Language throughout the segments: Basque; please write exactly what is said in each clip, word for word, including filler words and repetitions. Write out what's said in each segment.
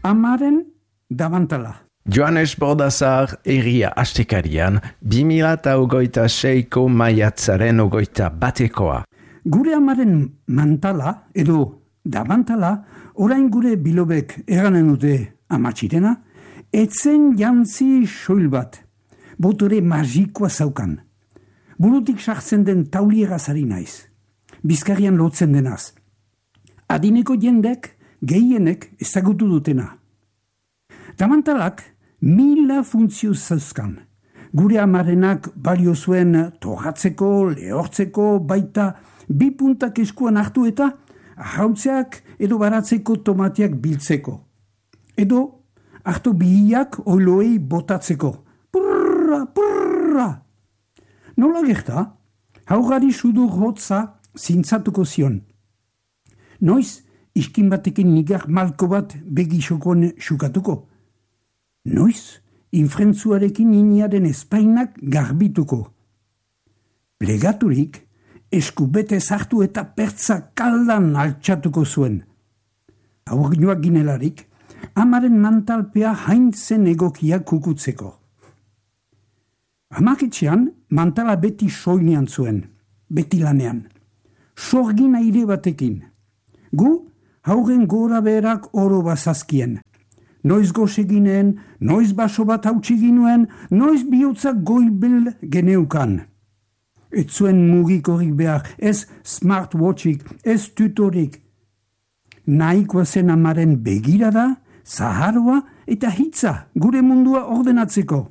Amaren dabantala. Joanes Bordazar Herria Astekarian, bi mila hogeita seiko maiatzaren hogeita batekoa. Gure amaren mantala, edo dabantala, orain gure bilobek eranen dute amatxirena, etzen jantzi soil bat, botore magikoa zaukan. Burutik sartzen den taulierazari naiz, bizkarian lotzen denaz. Adineko jendek, gehienek ezagutu dutena. Damantalak mila funtzio zauzkan. Gure amarenak balio zuen togatzeko, lehortzeko, baita bi puntak eskuan hartu eta ahautzeak edo baratzeko tomateak biltzeko. Edo hartu bihiak oiloei botatzeko. Purra, purra! Nola gerta, haugari sudur hotza zintzatuko zion. Noiz, iskin batekin nigar malko bat begisokon xukatuko. Noiz, infrentzuarekin iniaren espainak garbituko. Plegaturik, eskubete zartu eta pertza kaldan altxatuko zuen. Aurginoak ginelarik, amaren mantalpea haintzen egokia kukutzeko. Amaketxean, mantala beti soinean zuen, beti lanean. Sorgin aire batekin. Gu, haugen gora berak oro bazazkien. Noiz gozeginen, noiz baso bat hautsi ginuen, noiz bihotzak goibel geneukan. Ez zuen mugikorik behar, ez smartwatchik, ez tutorik. Nahikoa zen amaren begirada, zaharua eta hitza gure mundua ordenatzeko.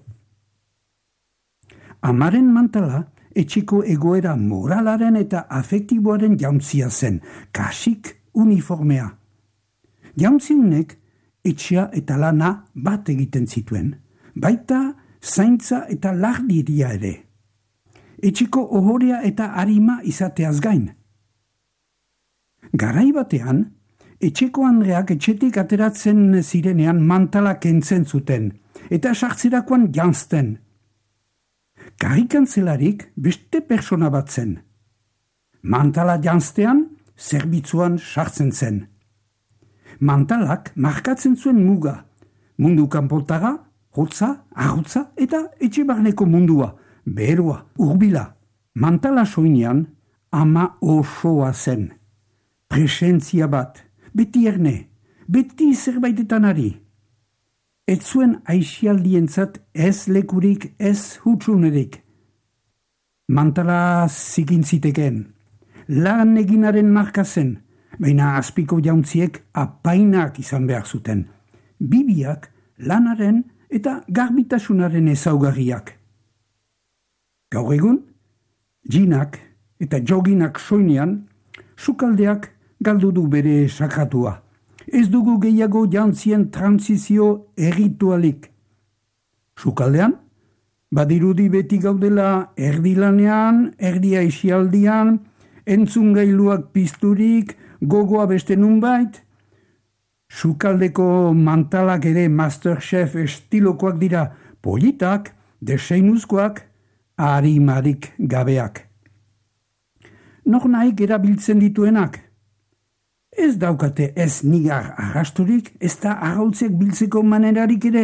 Amaren mantala etxeko egoera moralaren eta afektiboaren jauntzia zen, kasik uniformea. Jauntziunek etxea eta lana bat egiten zituen, baita zaintza eta lardiria ere. Etxeko ohorea eta arima izateaz gain. Garai batean, etxeko andreak etxetik ateratzen zirenean mantala kentzen zuten, eta sartzerakoan janzten. Karikantzelarik beste persona bat zen. Mantala janztean, zerbitzuan sartzen zen. Mantalak markatzen zuen muga, mundu kanpotara, hotza, arrotza eta etxe barneko mundua, beroa, urbila. Mantala soinean, ama osoa zen. Presentzia bat, beti erne, beti zerbaitetan ari. Ez zuen aixialdientzat ez lekurik, ez hutsunerik. Mantala zikin ziteken, lan eginaren marka zen, baina azpiko jauntziek apainak izan behar zuten. Bibiak, lanaren eta garbitasunaren ezaugarriak. Gaur egun, jinak eta joginak soinean, sukaldeak galdu du bere sakratua. Ez dugu gehiago jantzien transizio erritualik. Sukaldean, badirudi beti gaudela erdilanean, erdia isialdian, entzungailuak pizturik, gogoa beste nunbait. Sukaldeko mantalak ere Masterchef estilokoak dira, politak, deseinuzkoak, arimarik gabeak. Nor nahik erabiltzen dituenak? Ez daukate ez nigar arrasturik, ez da arrautzeak biltzeko manerarik ere.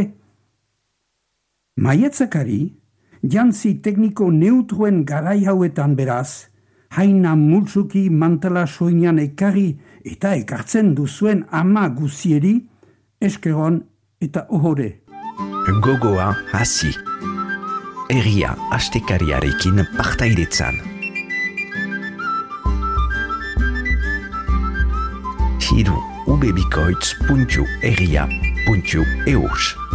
Maiatzakari, jantzi tekniko neutroen garai hauetan beraz, haina multzuki mantala soinean ekarri eta ekartzen duzuen ama guzieri, eskeron eta ohore. Gogoa hasi. Herria astekariarekin partaidetzan. Hiru ubebikoitz puntu herria puntu eus